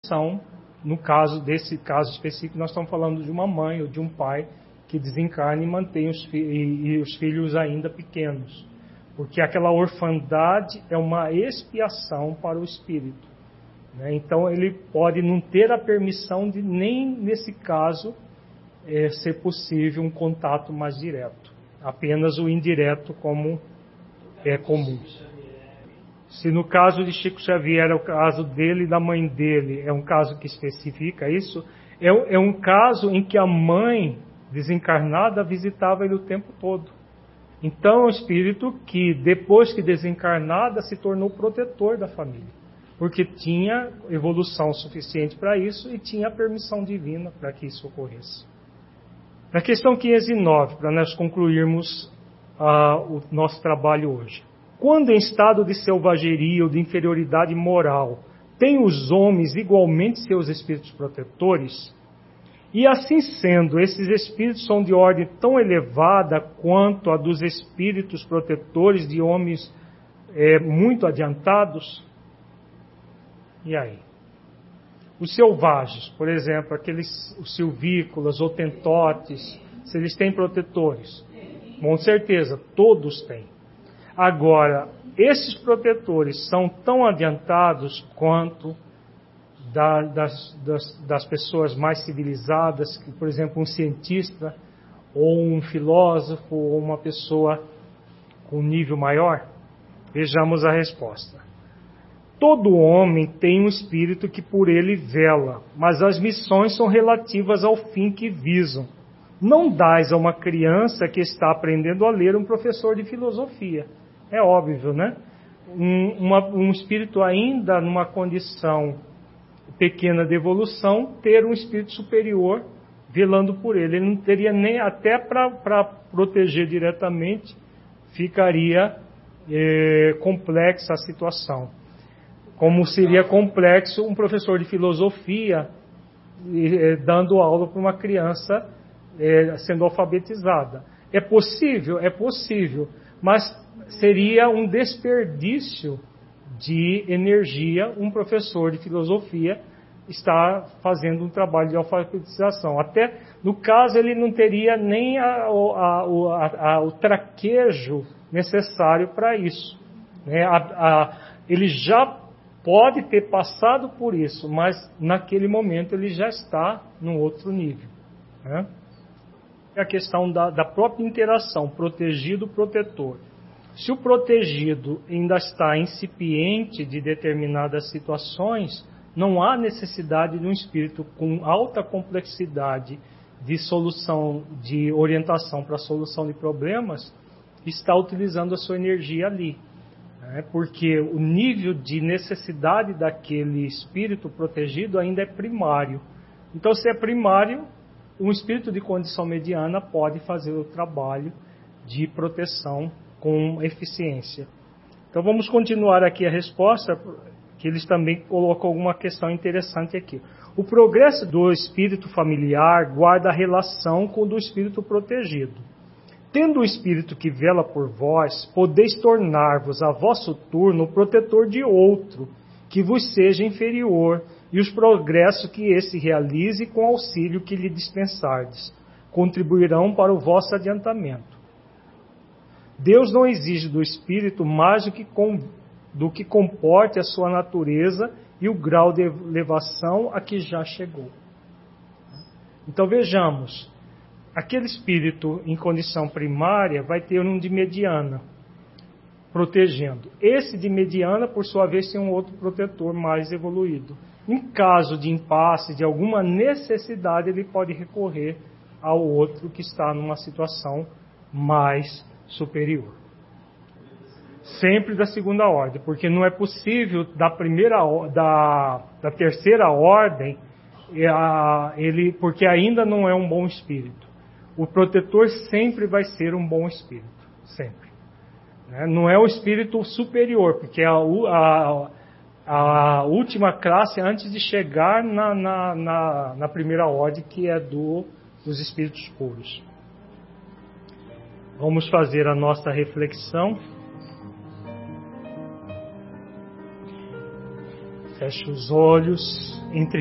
são, desse caso específico, nós estamos falando de uma mãe ou de um pai que desencarna e mantém os filhos ainda pequenos. Porque aquela orfandade é uma expiação para o espírito. Né? Então ele pode não ter a permissão de, nem nesse caso, ser possível um contato mais direto. Apenas o indireto, como é comum. Se no caso de Chico Xavier é o caso dele e da mãe dele, é um caso que especifica isso, é um caso em que a mãe desencarnada visitava ele o tempo todo. Então é um espírito que, depois que desencarnada, se tornou protetor da família, porque tinha evolução suficiente para isso e tinha a permissão divina para que isso ocorresse. Na questão 509, para nós concluirmos o nosso trabalho hoje. Quando em estado de selvageria ou de inferioridade moral, têm os homens igualmente seus espíritos protetores? E assim sendo, esses espíritos são de ordem tão elevada quanto a dos espíritos protetores de homens muito adiantados? E aí? Os selvagens, por exemplo, os silvícolas ou tentotes, se eles têm protetores? Com certeza, todos têm. Agora, esses protetores são tão adiantados quanto das pessoas mais civilizadas, que, por exemplo, um cientista, ou um filósofo, ou uma pessoa com nível maior? Vejamos a resposta. Todo homem tem um espírito que por ele vela, mas as missões são relativas ao fim que visam. Não dás a uma criança que está aprendendo a ler um professor de filosofia. É óbvio, né? Um espírito ainda numa condição pequena de evolução, ter um espírito superior velando por ele. Ele não teria nem, até para proteger diretamente, ficaria complexa a situação. Como seria complexo um professor de filosofia dando aula para uma criança sendo alfabetizada. É possível, mas seria um desperdício de energia um professor de filosofia estar fazendo um trabalho de alfabetização. Até, no caso, ele não teria nem o traquejo necessário para isso. Né? Ele já pode ter passado por isso, mas naquele momento ele já está num outro nível. Né? É a questão da própria interação, protegido-protetor. Se o protegido ainda está incipiente de determinadas situações, não há necessidade de um espírito com alta complexidade de solução, de orientação para a solução de problemas, estar utilizando a sua energia ali. Porque o nível de necessidade daquele espírito protegido ainda é primário. Então, se é primário, um espírito de condição mediana pode fazer o trabalho de proteção com eficiência. Então vamos continuar aqui a resposta, que eles também colocam alguma questão interessante aqui. O progresso do espírito familiar guarda relação com o do espírito protegido. Tendo o espírito que vela por vós, podeis tornar-vos a vosso turno o protetor de outro, que vos seja inferior, e os progressos que esse realize com auxílio que lhe dispensardes, contribuirão para o vosso adiantamento. Deus não exige do espírito mais do que comporte a sua natureza e o grau de elevação a que já chegou. Então vejamos, aquele espírito em condição primária vai ter um de mediana, protegendo. Esse de mediana, por sua vez, tem um outro protetor mais evoluído. Em caso de impasse, de alguma necessidade, ele pode recorrer ao outro que está numa situação mais superior. Sempre da segunda ordem, porque não é possível da terceira ordem, porque ainda não é um bom espírito. O protetor sempre vai ser um bom espírito, sempre. Não é o espírito superior, porque a última classe antes de chegar na primeira ordem, que é dos espíritos puros. Vamos fazer a nossa reflexão. Feche os olhos, entre